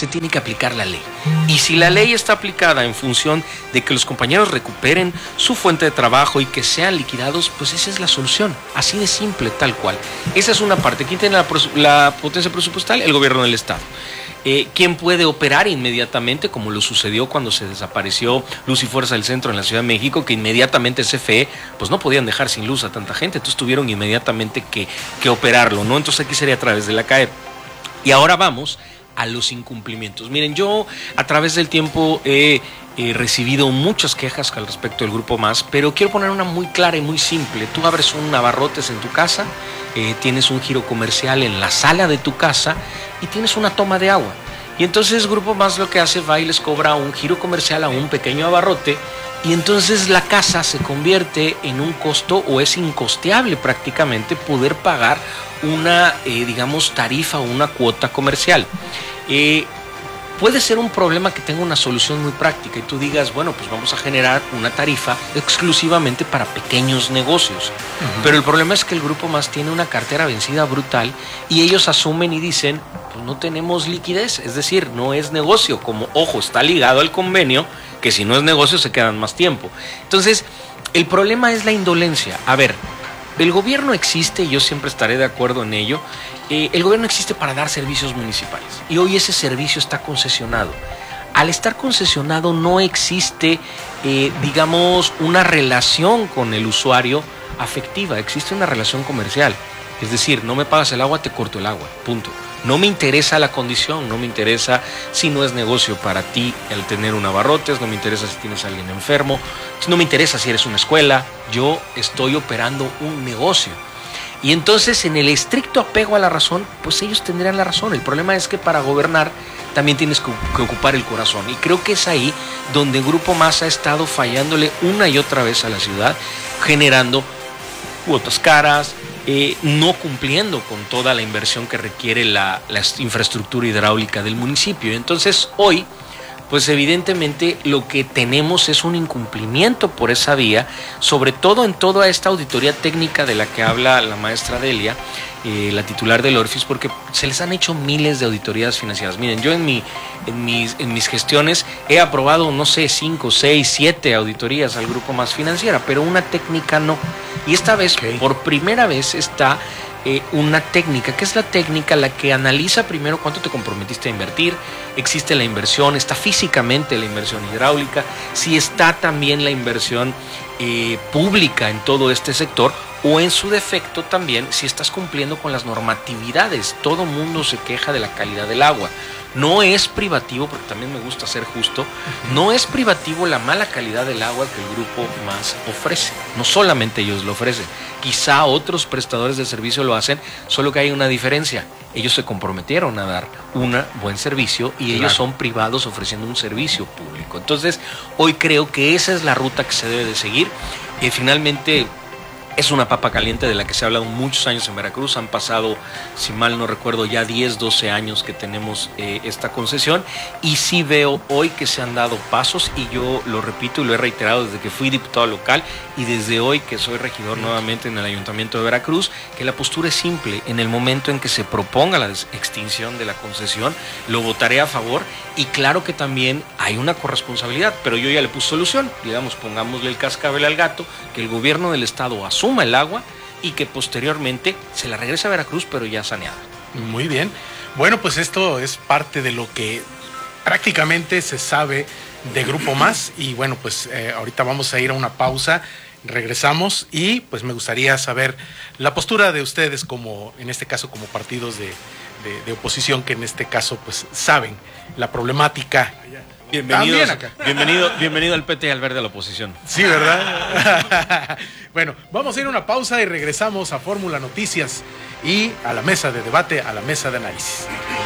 se tiene que aplicar la ley. Y si la ley está aplicada en función de que los compañeros recuperen su fuente de trabajo y que sean liquidados, pues esa es la solución. Así de simple, tal cual. Esa es una parte. ¿Quién tiene la potencia presupuestal? El gobierno del Estado. ¿Quién puede operar inmediatamente, como lo sucedió cuando se desapareció Luz y Fuerza del Centro en la Ciudad de México, que inmediatamente CFE, pues no podían dejar sin luz a tanta gente, entonces tuvieron inmediatamente que operarlo, ¿no? Entonces aquí sería a través de la CAE. Y ahora vamos a los incumplimientos. Miren, yo a través del tiempo he recibido muchas quejas al respecto del Grupo Más, pero quiero poner una muy clara y muy simple. Tú abres un abarrotes en tu casa, tienes un giro comercial en la sala de tu casa y tienes una toma de agua. Y entonces Grupo Más lo que hace, va y les cobra un giro comercial a un pequeño abarrote, y entonces la casa se convierte en un costo, o es incosteable prácticamente poder pagar una, digamos, tarifa o una cuota comercial. Puede ser un problema que tenga una solución muy práctica y tú digas, bueno, pues vamos a generar una tarifa exclusivamente para pequeños negocios. Pero el problema es que el Grupo Más tiene una cartera vencida brutal y ellos asumen y dicen, pues no tenemos liquidez, es decir, no es negocio, como, ojo, está ligado al convenio, que si no es negocio se quedan más tiempo. Entonces, el problema es la indolencia. A ver, el gobierno existe, y yo siempre estaré de acuerdo en ello. El gobierno existe para dar servicios municipales y hoy ese servicio está concesionado. Al estar concesionado no existe, digamos, una relación con el usuario afectiva, existe una relación comercial. Es decir, no me pagas el agua, te corto el agua, punto. No me interesa la condición, no me interesa si no es negocio para ti el tener un abarrotes, no me interesa si tienes a alguien enfermo, no me interesa si eres una escuela, yo estoy operando un negocio. Y entonces, en el estricto apego a la razón, pues ellos tendrían la razón. El problema es que para gobernar también tienes que ocupar el corazón. Y creo que es ahí donde el Grupo Más ha estado fallándole una y otra vez a la ciudad, generando cuotas caras, no cumpliendo con toda la inversión que requiere la infraestructura hidráulica del municipio. Entonces, hoy, pues evidentemente lo que tenemos es un incumplimiento por esa vía, sobre todo en toda esta auditoría técnica de la que habla la maestra Delia, la titular del ORFIS, porque se les han hecho miles de auditorías financieras. Miren, yo en mis gestiones he aprobado, no sé, 5, 6, 7 auditorías al Grupo Más Financiera, pero una técnica no. Y esta vez, por primera vez, está una técnica, que es la técnica la que analiza primero cuánto te comprometiste a invertir, existe la inversión, está físicamente la inversión hidráulica, si está también la inversión pública en todo este sector, o en su defecto también si estás cumpliendo con las normatividades. Todo mundo se queja de la calidad del agua. No es privativo, porque también me gusta ser justo, no es privativo la mala calidad del agua que el Grupo Más ofrece. No solamente ellos lo ofrecen, quizá otros prestadores de servicio lo hacen, solo que hay una diferencia. Ellos se comprometieron a dar un buen servicio y ellos son privados ofreciendo un servicio público. Entonces, hoy creo que esa es la ruta que se debe de seguir. Finalmente, es una papa caliente de la que se ha hablado muchos años en Veracruz. Han pasado, si mal no recuerdo, ya 10, 12 años que tenemos esta concesión. Y sí veo hoy que se han dado pasos, y yo lo repito y lo he reiterado desde que fui diputado local y desde hoy que soy regidor nuevamente en el Ayuntamiento de Veracruz, que la postura es simple. En el momento en que se proponga la extinción de la concesión, lo votaré a favor. Y claro que también hay una corresponsabilidad, pero yo ya le puse solución. Digamos, pongámosle el cascabel al gato, que el gobierno del estado asuma el agua y que posteriormente se la regrese a Veracruz, pero ya saneada. Muy bien. Bueno, pues esto es parte de lo que prácticamente se sabe de Grupo Más. Y bueno, pues ahorita vamos a ir a una pausa, regresamos y pues me gustaría saber la postura de ustedes, como en este caso como partidos de oposición, que en este caso pues saben la problemática. Bienvenido al PT y al Verde a la oposición. Sí, ¿verdad? Bueno, vamos a ir a una pausa y regresamos a Fórmula Noticias y a la mesa de debate, a la mesa de análisis.